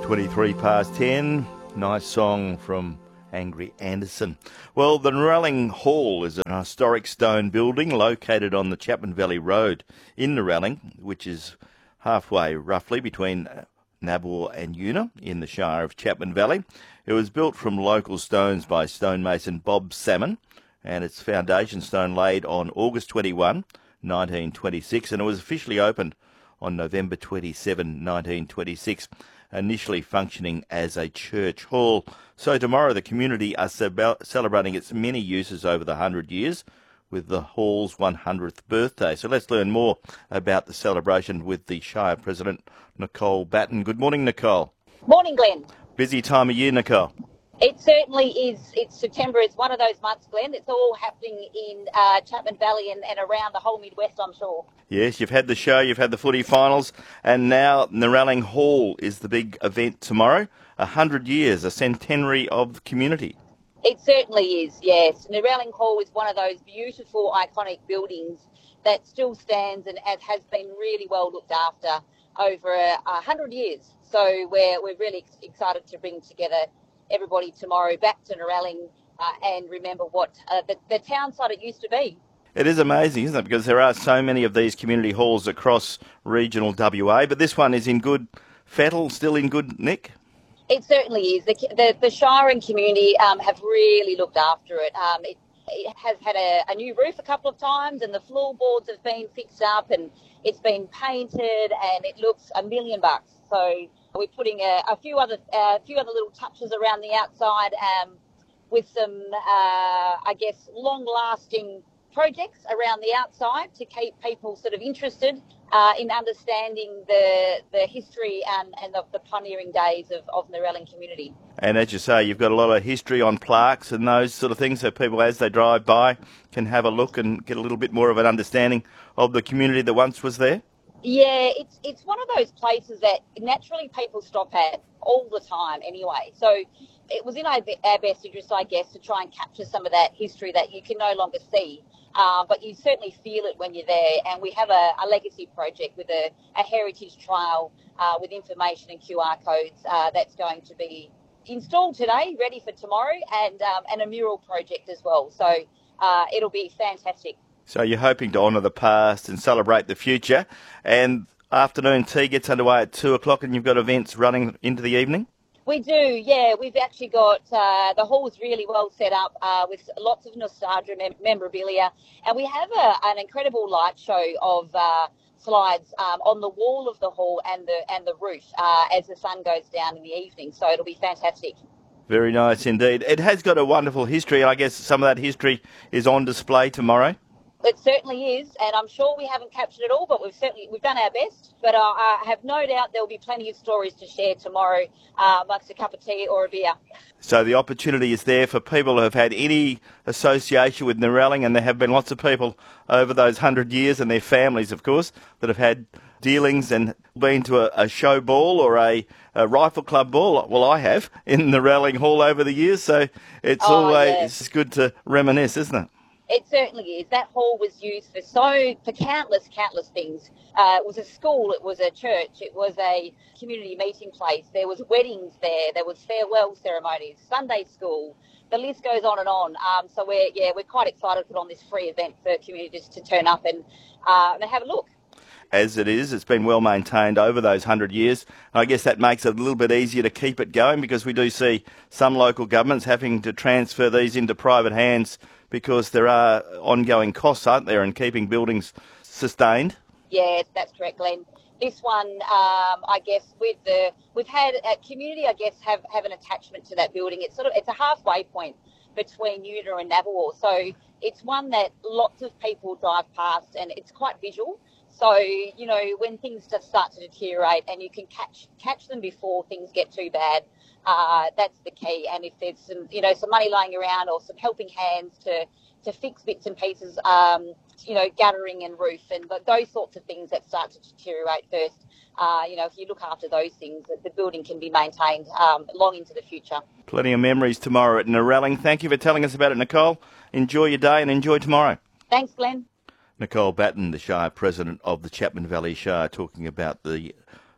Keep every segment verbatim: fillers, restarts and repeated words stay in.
twenty-three past ten. Nice song from Angry Anderson. Well, the Narellan Hall is an historic stone building located on the Chapman Valley Road in Narellan, which is halfway roughly between Naboo and Una in the Shire of Chapman Valley. It was built from local stones by stonemason Bob Salmon, and its foundation stone laid on August twenty-first, nineteen twenty-six, and it was officially opened on November twenty-seventh, nineteen twenty-six, initially functioning as a church hall. So tomorrow the community are celebrating its many uses over the one hundred years with the hall's one hundredth birthday. So let's learn more about the celebration with the Shire President, Nicole Batten. Good morning, Nicole. Morning, Glenn. Busy time of year, Nicole. It certainly is. It's September. It's one of those months, Glenn. It's all happening in uh, Chapman Valley and, and around the whole Midwest, I'm sure. Yes, you've had the show, you've had the footy finals, and now Narellan Hall is the big event tomorrow. A hundred years, a centenary of the community. It certainly is, yes. Narellan Hall is one of those beautiful, iconic buildings that still stands and has been really well looked after over a, a hundred years. So we're, we're really excited to bring together everybody tomorrow back to Narellan uh, and remember what uh, the, the town site it used to be. It is amazing, isn't it? Because there are so many of these community halls across regional W A, but this one is in good fettle, still in good nick? It certainly is. The, the, the Shire and community um, have really looked after it. Um, it, it has had a, a new roof a couple of times, and the floorboards have been fixed up, and it's been painted, and it looks a million bucks. So we're putting a, a few other a few other little touches around the outside um, with some, uh, I guess, long-lasting projects around the outside to keep people sort of interested uh, in understanding the the history and, and the, the pioneering days of, of Narellan community. And as you say, you've got a lot of history on plaques and those sort of things, so people as they drive by can have a look and get a little bit more of an understanding of the community that once was there. Yeah, it's it's one of those places that naturally people stop at all the time anyway. So it was in our, our best interest, I guess, to try and capture some of that history that you can no longer see. Uh, but you certainly feel it when you're there. And we have a, a legacy project with a, a heritage trail uh, with information and Q R codes uh, that's going to be installed today, ready for tomorrow, and um, and a mural project as well. So uh, it'll be fantastic. So you're hoping to honour the past and celebrate the future. And afternoon tea gets underway at two o'clock and you've got events running into the evening? We do, yeah. We've actually got, uh, the hall's really well set up uh, with lots of nostalgia mem- memorabilia. And we have a, an incredible light show of uh, slides um, on the wall of the hall and the and the roof uh, as the sun goes down in the evening. So it'll be fantastic. Very nice indeed. It has got a wonderful history, and I guess some of that history is on display tomorrow. It certainly is, and I'm sure we haven't captured it all, but we've certainly we've done our best. But uh, I have no doubt there'll be plenty of stories to share tomorrow uh, amongst a cup of tea or a beer. So the opportunity is there for people who have had any association with Narellan, and there have been lots of people over those hundred years, and their families, of course, that have had dealings and been to a, a show ball or a, a rifle club ball. Well, I have in Narellan Hall over the years, so it's oh, always yes. it's good to reminisce, isn't it? It certainly is. That hall was used for so for countless, countless things. Uh, it was a school, it was a church, it was a community meeting place. There was weddings there, there was farewell ceremonies, Sunday school. The list goes on and on. Um, so we're yeah we're quite excited to put on this free event for communities to turn up and uh, and have a look. As it is, it's been well maintained over those hundred years. And I guess that makes it a little bit easier to keep it going, because we do see some local governments having to transfer these into private hands because there are ongoing costs, aren't there, in keeping buildings sustained? Yes, that's correct, Glenn. This one, um, I guess, with the we've had a community, I guess, have, have an attachment to that building. It's sort of it's a halfway point between Una and Naboo, so it's one that lots of people drive past, and it's quite visual. So, you know, when things just start to deteriorate and you can catch catch them before things get too bad, uh, that's the key. And if there's some, you know, some money lying around or some helping hands to, to fix bits and pieces, um, you know, guttering and roof and those sorts of things that start to deteriorate first, uh, you know, if you look after those things, the building can be maintained um, long into the future. Plenty of memories tomorrow at Narellan. Thank you for telling us about it, Nicole. Enjoy your day and enjoy tomorrow. Thanks, Glenn. Nicole Batten, the Shire President of the Chapman Valley Shire, talking about the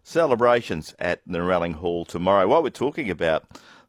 celebrations at Narellan Hall tomorrow. While we're talking about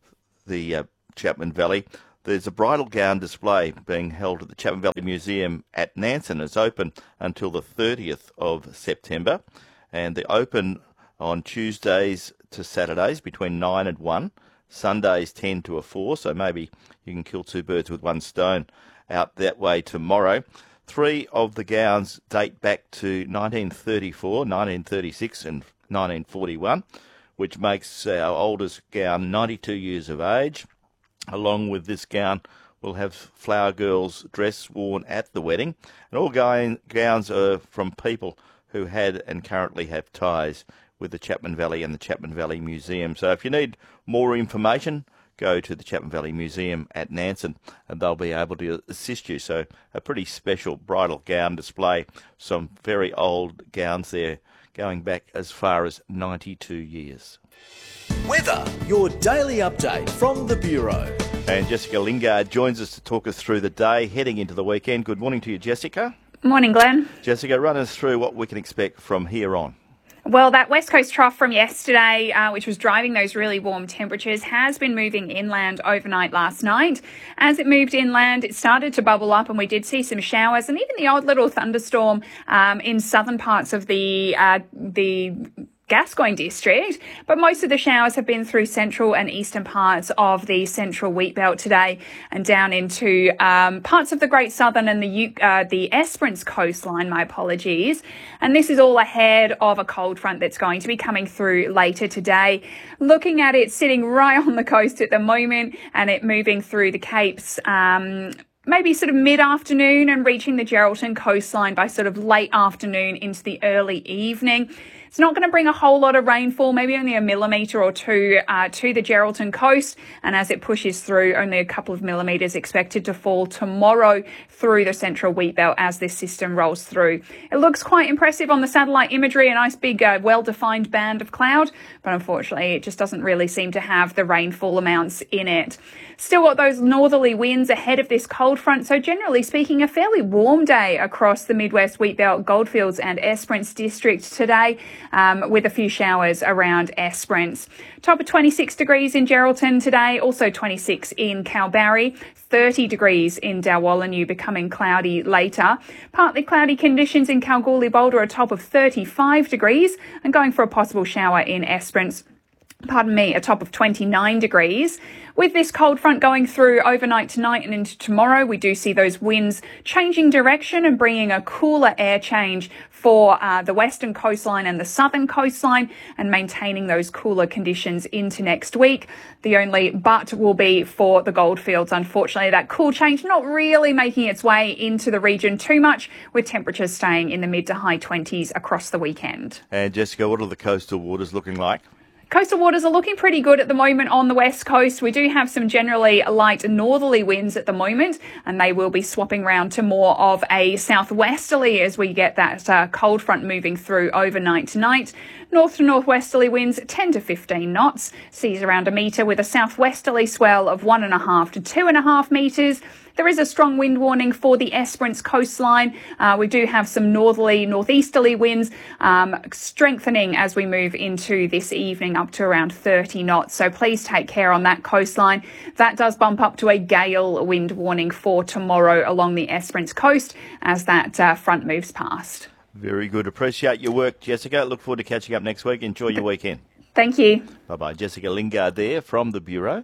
the uh, Chapman Valley, there's a bridal gown display being held at the Chapman Valley Museum at Nansen. It's open until the thirtieth of September, and they open on Tuesdays to Saturdays between nine and one, Sundays ten to a four, so maybe you can kill two birds with one stone out that way tomorrow. Three of the gowns date back to nineteen thirty-four, nineteen thirty-six and nineteen forty-one, which makes our oldest gown ninety-two years of age. Along with this gown, we'll have Flower Girl's dress worn at the wedding. And all gowns are from people who had and currently have ties with the Chapman Valley and the Chapman Valley Museum. So if you need more information, go to the Chapman Valley Museum at Nansen and they'll be able to assist you. So a pretty special bridal gown display. Some very old gowns there going back as far as ninety-two years. Weather, your daily update from the Bureau. And Jessica Lingard joins us to talk us through the day heading into the weekend. Good morning to you, Jessica. Morning, Glenn. Jessica, run us through what we can expect from here on. Well, that west coast trough from yesterday, uh, which was driving those really warm temperatures, has been moving inland overnight last night. As it moved inland, it started to bubble up and we did see some showers and even the odd little thunderstorm um, in southern parts of the uh, the Gascoyne district, but most of the showers have been through central and eastern parts of the central wheat belt today and down into um, parts of the Great Southern and the uh, the Esperance coastline, my apologies. And this is all ahead of a cold front that's going to be coming through later today. Looking at it sitting right on the coast at the moment and it moving through the Capes, um, maybe sort of mid-afternoon and reaching the Geraldton coastline by sort of late afternoon into the early evening. It's not going to bring a whole lot of rainfall, maybe only a millimetre or two uh, to the Geraldton coast. And as it pushes through, only a couple of millimetres expected to fall tomorrow through the central wheat belt as this system rolls through. It looks quite impressive on the satellite imagery, a nice big uh, well-defined band of cloud, but unfortunately it just doesn't really seem to have the rainfall amounts in it. Still got those northerly winds ahead of this cold front, so generally speaking, a fairly warm day across the Midwest Wheatbelt, Goldfields and Esperance district today, um, with a few showers around Esperance. Top of twenty-six degrees in Geraldton today, also twenty-six in Kalbarri, thirty degrees in Dalwallinu, becoming cloudy later. Partly cloudy conditions in Kalgoorlie Boulder, a top of thirty-five degrees, and going for a possible shower in Esperance. Pardon me, a top of twenty-nine degrees. With this cold front going through overnight tonight and into tomorrow, we do see those winds changing direction and bringing a cooler air change for uh, the western coastline and the southern coastline and maintaining those cooler conditions into next week. The only but will be for the Goldfields. Unfortunately, that cool change not really making its way into the region too much, with temperatures staying in the mid to high twenties across the weekend. And Jessica, what are the coastal waters looking like? Coastal waters are looking pretty good at the moment on the west coast. We do have some generally light northerly winds at the moment, and they will be swapping round to more of a southwesterly as we get that uh, cold front moving through overnight tonight. North to northwesterly winds ten to fifteen knots, seas around a metre with a southwesterly swell of one and a half to two and a half metres. There is a strong wind warning for the Esperance coastline. Uh, we do have some northerly, northeasterly winds um, strengthening as we move into this evening up to around thirty knots. So please take care on that coastline. That does bump up to a gale wind warning for tomorrow along the Esperance coast as that uh, front moves past. Very good. Appreciate your work, Jessica. Look forward to catching up next week. Enjoy your weekend. Thank you. Bye-bye. Jessica Lingard there from the Bureau.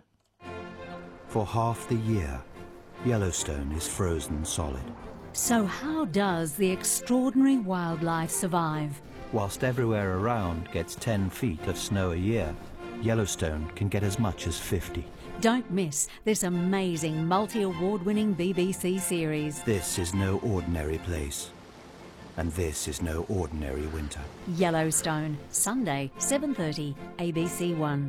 For half the year, Yellowstone is frozen solid. So how does the extraordinary wildlife survive? Whilst everywhere around gets ten feet of snow a year, Yellowstone can get as much as fifty. Don't miss this amazing multi-award-winning B B C series. This is no ordinary place. And this is no ordinary winter. Yellowstone, Sunday, seven thirty, A B C One.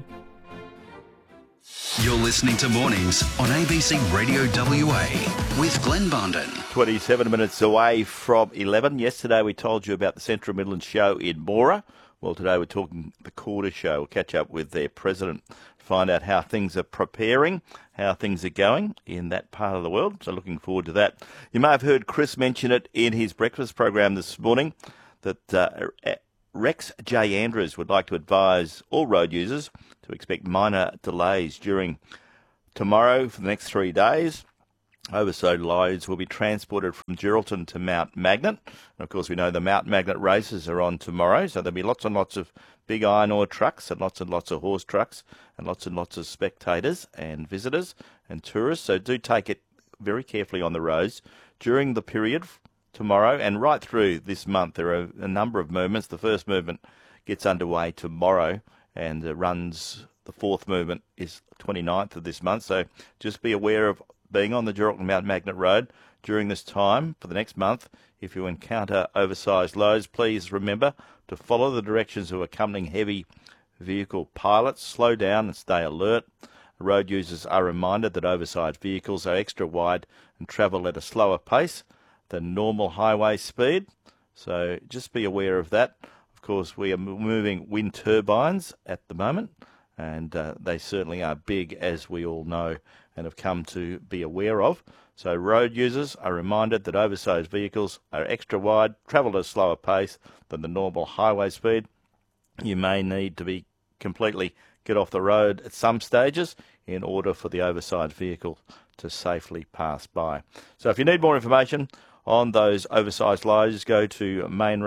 You're listening to Mornings on A B C Radio W A with Glenn Barnden. twenty-seven minutes away from eleven. Yesterday we told you about the Central Midlands show in Mora. Well, today we're talking the Quarter Show. We'll catch up with their president to find out how things are preparing, how things are going in that part of the world. So looking forward to that. You may have heard Chris mention it in his breakfast program this morning, that uh, Rex J. Andrews would like to advise all road users to expect minor delays during tomorrow for the next three days. Oversold loads will be transported from Geraldton to Mount Magnet. And of course, we know the Mount Magnet races are on tomorrow, so there'll be lots and lots of big iron ore trucks and lots and lots of horse trucks and lots and lots of spectators and visitors and tourists. So do take it very carefully on the roads during the period tomorrow and right through this month. There are a number of movements. The first movement gets underway tomorrow and uh, runs, the fourth movement is twenty-ninth of this month. So just be aware of being on the Geraldton Mount Magnet Road during this time for the next month. If you encounter oversized loads, please remember to follow the directions of accompanying heavy vehicle pilots, slow down and stay alert. Road users are reminded that oversized vehicles are extra wide and travel at a slower pace than normal highway speed. So just be aware of that. Of course, we are moving wind turbines at the moment, and uh, they certainly are big, as we all know and have come to be aware of. So road users are reminded that oversized vehicles are extra wide, travel at a slower pace than the normal highway speed. You may need to be completely get off the road at some stages in order for the oversized vehicle to safely pass by. So if you need more information on those oversized loads, go to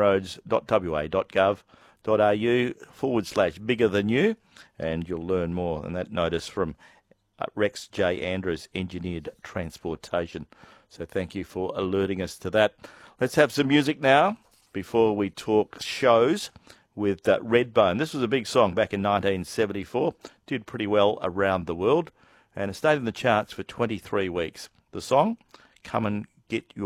mainroads.wa.gov.au forward slash bigger than you, and you'll learn more. And that notice from Uh, Rex J. Andrews, Engineered Transportation. So thank you for alerting us to that. Let's have some music now before we talk shows with uh, Redbone. This was a big song back in nineteen seventy-four. Did pretty well around the world and it stayed in the charts for twenty-three weeks. The song, Come and Get Your